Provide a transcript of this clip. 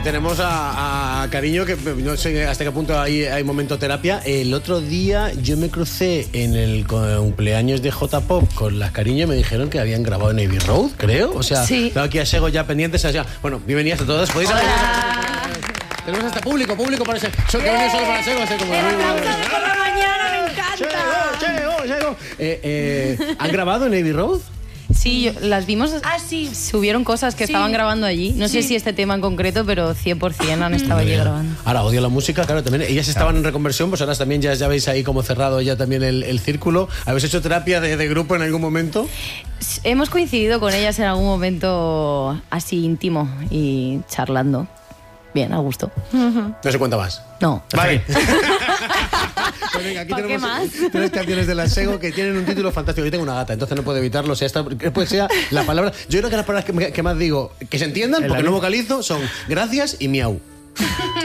Ahí tenemos a Cariño, que no sé hasta qué punto hay momento terapia. El otro día yo me crucé en el cumpleaños de J-Pop con las Cariño y me dijeron que habían grabado en Abbey Road, creo. O sea, sí. Tengo aquí a Sego ya pendientes. O sea, bueno, bienvenidas a todas. ¿Podéis hablar? Tenemos hasta público para ese. Son que ha venido solo para Sego. Así como, ¡El aplauso de por la mañana! ¡Me encanta! Sego. ¿Han grabado en Abbey Road? Sí, las vimos. Ah, sí. Subieron cosas que estaban grabando allí. No sé si este tema en concreto, pero 100% han estado allí grabando. Ahora odio la música, claro, también. Ellas estaban en reconversión, pues ahora también ya veis ahí como cerrado ya también el círculo. ¿Habéis hecho terapia de grupo en algún momento? Hemos coincidido con ellas en algún momento así íntimo y charlando. Bien, a gusto. No se cuenta más. No. Vale. Pues venga, aquí ¿Para qué tenemos más? 3 canciones de la Sego que tienen un título fantástico. Yo tengo una gata, entonces no puedo evitarlo. O sea, pues sea la palabra. Yo creo que las palabras que más digo que se entiendan, porque no vocalizo, son gracias y miau.